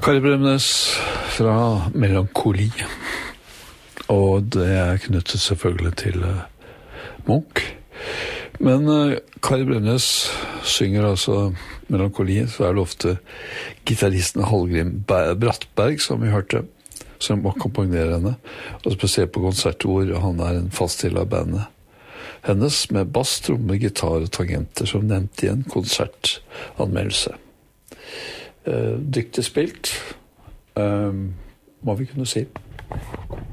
Kari Bremnes fra Melankoli, og det er knyttet selvfølgelig til Munch. Men Kari Bremnes synger altså Melankoli, så er det ofte gitarristen Hallgrim Brattberg, som vi hørte, som akkompagnerer henne, og spesielt på konserter hvor han er en fast del av bandet hennes, med bass, tromme, gitar og tangenter, som nevnt i en konsertanmeldelse. Dyktig spilt, må vi kunne si.